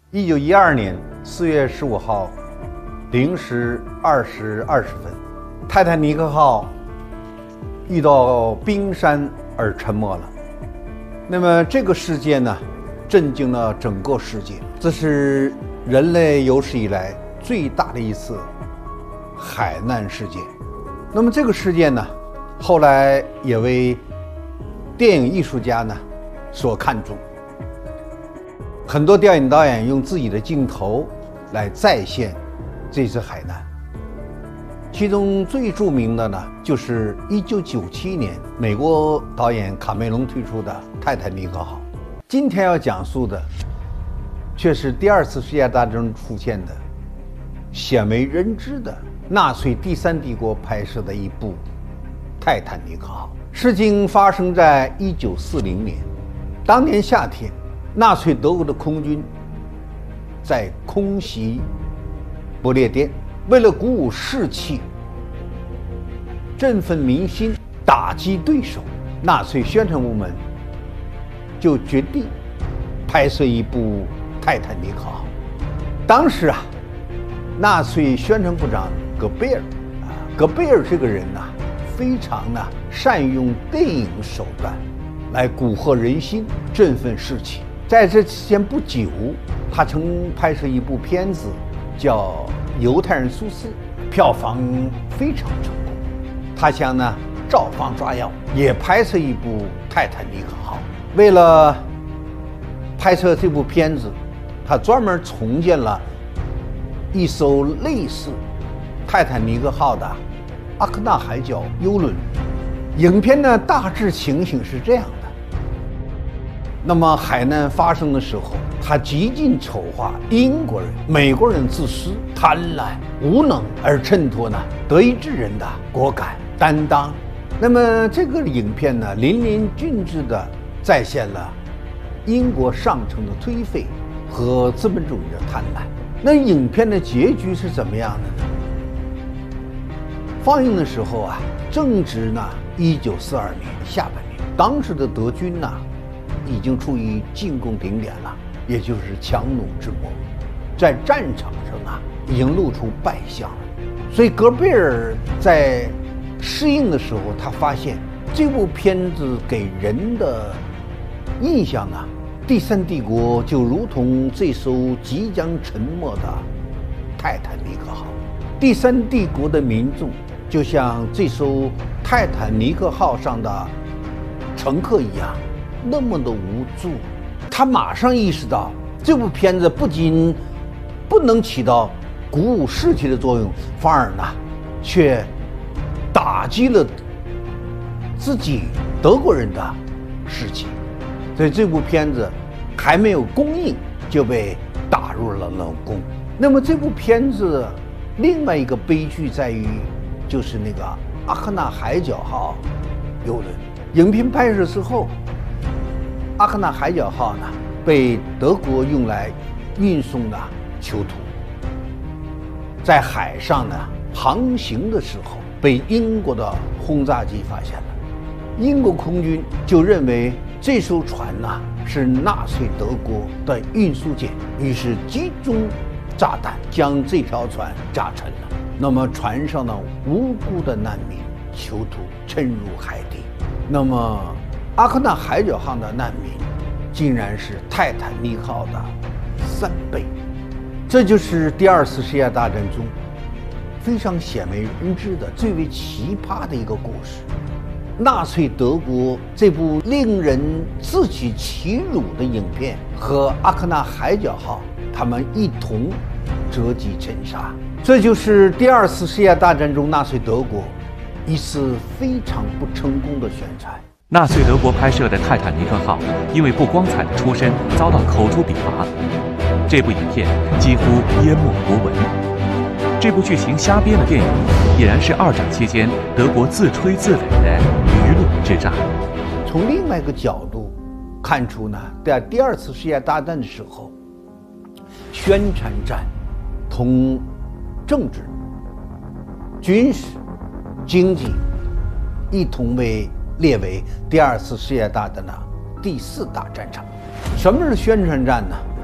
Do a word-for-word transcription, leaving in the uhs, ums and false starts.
一九一二年四月十五号零时二时二十分，泰坦尼克号遇到冰山而沉没了。那么这个事件呢，震惊了整个世界。这是人类有史以来最大的一次海难事件。那么这个事件呢，后来也为电影艺术家呢所看重。很多电影导演用自己的镜头来再现这次海难，其中最著名的呢，就是一九九七年美国导演卡梅隆推出的《泰坦尼克号》。今天要讲述的，却是第二次世界大战中出现的鲜为人知的纳粹第三帝国拍摄的一部《泰坦尼克号》。事情发生在一九四零年，当年夏天，纳粹德国的空军在空袭不列颠，为了鼓舞士气、振奋民心、打击对手，纳粹宣传部门就决定拍摄一部《泰坦尼克号》。当时啊，纳粹宣传部长戈贝尔啊，戈贝尔这个人呐、啊，非常呢善于用电影手段来蛊惑人心、振奋士气。在这之前不久，他曾拍摄一部片子叫《犹太人苏斯》，票房非常成功。他想呢照方抓药，也拍摄一部《泰坦尼克号》。为了拍摄这部片子，他专门重建了一艘类似泰坦尼克号的阿克纳海角游轮。影片呢大致情形是这样的。那么海难发生的时候，他极尽丑化英国人、美国人自私、贪婪、无能，而衬托呢德意志人的果敢担当。那么这个影片呢，淋漓尽致地再现了英国上层的颓废和资本主义的贪婪。那影片的结局是怎么样的呢？放映的时候啊，正值呢一九四二年下半年，当时的德军呢已经处于进攻顶点了，也就是强弩之末，在战场上啊已经露出败相了。所以戈贝尔在试映的时候，他发现这部片子给人的印象呢，第三帝国就如同这艘即将沉没的泰坦尼克号，第三帝国的民众就像这艘泰坦尼克号上的乘客一样，那么的无助。他马上意识到，这部片子不仅不能起到鼓舞士气的作用，反而呢，却打击了自己德国人的士气。所以这部片子还没有公映就被打入了冷宫。那么这部片子另外一个悲剧在于，就是那个阿克纳海角号游轮。影片拍摄之后，阿克纳海角号呢被德国用来运送的囚徒，在海上呢航行的时候被英国的轰炸机发现了。英国空军就认为这艘船呢是纳粹德国的运输舰，于是集中炸弹将这条船炸沉了。那么船上的无辜的难民囚徒沉入海底。那么阿克纳海角号的难民竟然是泰坦尼克号的三倍。这就是第二次世界大战中非常鲜为人知的最为奇葩的一个故事。纳粹德国这部令人自取其辱的影片和阿克纳海角号他们一同折戟沉沙。这就是第二次世界大战中纳粹德国一次非常不成功的宣传。 纳粹德国拍摄的泰坦尼克号因为不光彩的出身遭到口诛笔伐，这部影片几乎淹没国文。这部剧情瞎编的电影已然是二战期间德国自吹自擂的舆论之战。 从另外一个角度看出呢，在第二次世界大战的时候，宣传战同政治、军事、经济一同被列为第二次世界大战的第四大战场。什么是宣传战呢？